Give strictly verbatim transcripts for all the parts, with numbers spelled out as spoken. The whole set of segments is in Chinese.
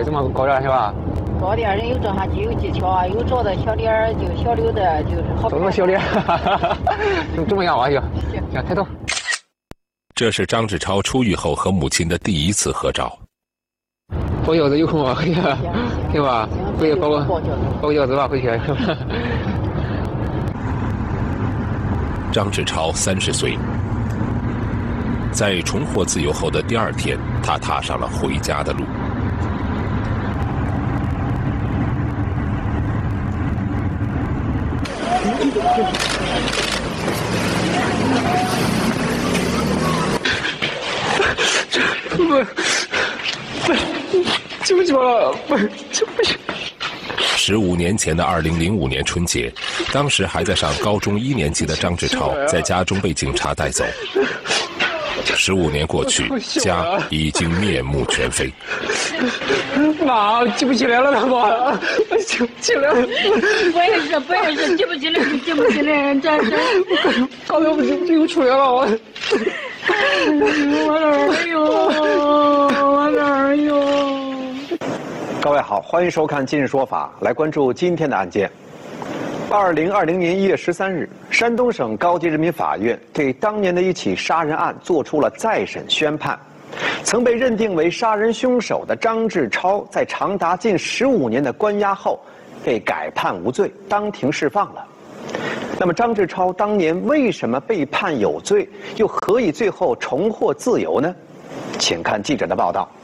这么高点是吧？ 高点人有这下就有技巧啊，有着的小脸儿就小溜的，就是好。 怎么小脸？这么样啊？行行，抬头。 这是张志超出狱后和母亲的第一次合照。 包饺子有空吗？回去，对吧？回去包个包饺子吧，回去。 张志超三十岁，在重获自由后的第二天，他踏上了回家的路。 不不，记不起了，不记不起。 十五年前的二零零五年春节，当时还在上高中一年级的张志超在家中被警察带走。十五年过去，家已经面目全非。 妈，记不起来了，他妈，记不起来了。 不也是，不也是，记不起来，记不起来，这这。 刚才不就又出来了，我。 我哪儿有？我哪儿有？ 各位好，欢迎收看《今日说法》，来关注今天的案件。二零二零年一月十三日，山东省高级人民法院对当年的一起杀人案作出了再审宣判。曾被认定为杀人凶手的张志超，在长达近十五年的关押后，被改判无罪，当庭释放了。那么，张志超当年为什么被判有罪，又何以最后重获自由呢？请看记者的报道。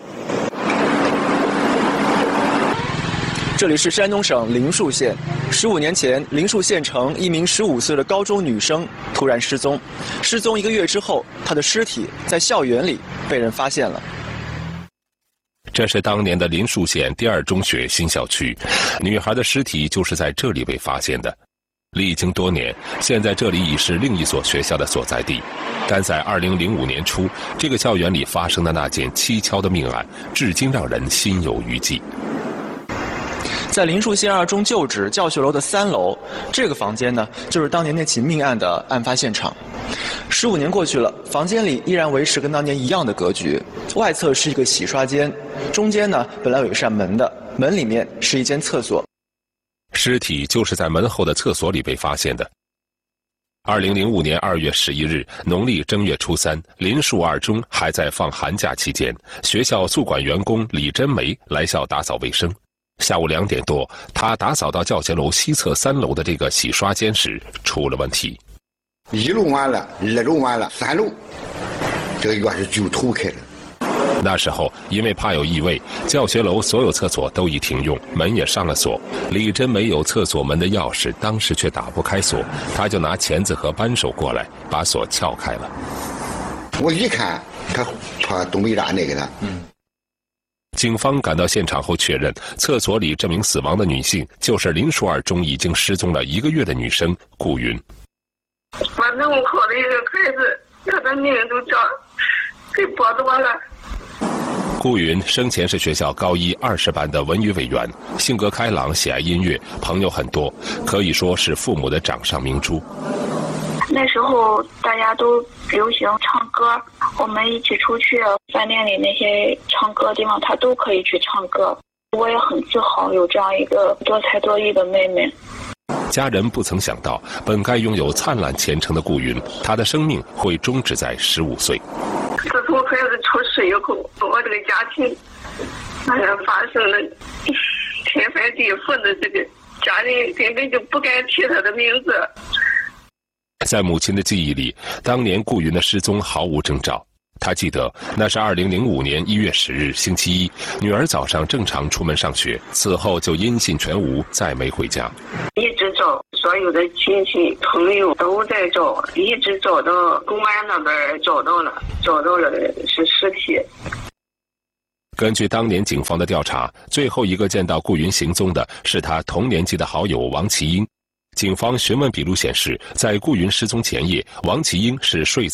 这里是山东省灵树县。十五年前，灵树县城一名十五岁的高中女生突然失踪。失踪一个月之后，她的尸体在校园里被人发现了。 这是当年的灵树县第二中学新校区，女孩的尸体就是在这里被发现的。历经多年，现在这里已是另一所学校的所在地。但在二零零五年初，这个校园里发生的那件蹊跷的命案，至今让人心有余悸。 在灵树县二中旧址教学楼的三楼，这个房间呢，就是当年那起命案的案发现场。十五年过去了，房间里依然维持跟当年一样的格局。外侧是一个洗刷间，中间呢本来有一扇门的，门里面是一间厕所。 尸体就是在门后的厕所里被发现的。二零零五年二月十一日，农历正月初三，灵树二中还在放寒假期间，学校宿管员工李真梅来校打扫卫生。下午两点多，他打扫到教学楼西侧三楼的这个洗刷间时，出了问题。 一楼完了，二楼完了，三楼，这个院是就投开了。 那时候，因为怕有异味，教学楼所有厕所都已停用，门也上了锁。李真没有厕所门的钥匙，当时却打不开锁，他就拿钳子和扳手过来，把锁撬开了。 我一看，他他东北大那个的，嗯。 警方赶到现场后确认，厕所里这名死亡的女性就是灵树二中已经失踪了一个月的女生顾云。 反正我考的一个孩子，他的命都这样给剥夺了。 顾云生前是学校高一二十班的文娱委员，性格开朗，喜爱音乐，朋友很多，可以说是父母的掌上明珠。 那时候大家都流行唱歌，我们一起出去饭店里那些唱歌的地方，他都可以去唱歌。我也很自豪有这样一个多才多艺的妹妹。 家人不曾想到，本该拥有灿烂前程的顾云，她的生命会终止在十五岁。 自从孩子出事以后，我这个家庭哎呀发生了天翻地覆的这个，家人根本就不敢提他的名字。 在母亲的记忆里，当年顾云的失踪毫无征兆。她记得那是二零零五年一月十日星期一，女儿早上正常出门上学，此后就音信全无，再没回家。 一直找，所有的亲戚朋友都在找，一直找到公安那边找到了，找到了是尸体。 根据当年警方的调查，最后一个见到顾云行踪的是他同年级的好友王其英。警方询问笔录显示，在顾云失踪前夜，王其英是睡